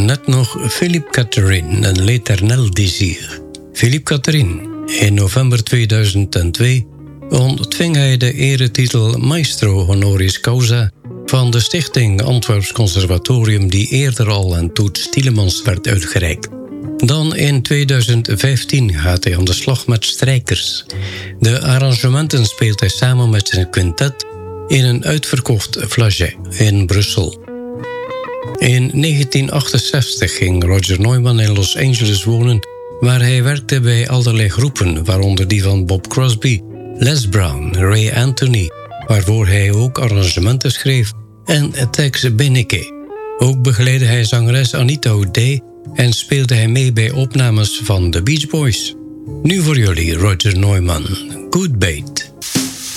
net nog Philippe Catherine en L'Éternel Désir. Philippe Catherine. In november 2002 ontving hij de eretitel Maestro Honoris Causa van de stichting Antwerps Conservatorium die eerder al aan Toets Tielemans werd uitgereikt. Dan in 2015 gaat hij aan de slag met strijkers. De arrangementen speelt hij samen met zijn quintet in een uitverkocht Flaget in Brussel. In 1968 ging Roger Neumann in Los Angeles wonen, waar hij werkte bij allerlei groepen, waaronder die van Bob Crosby, Les Brown, Ray Anthony, waarvoor hij ook arrangementen schreef, en Tex Beneke. Ook begeleidde hij zangeres Anita O'Day en speelde hij mee bij opnames van The Beach Boys. Nu voor jullie Roger Neumann, Good Bait.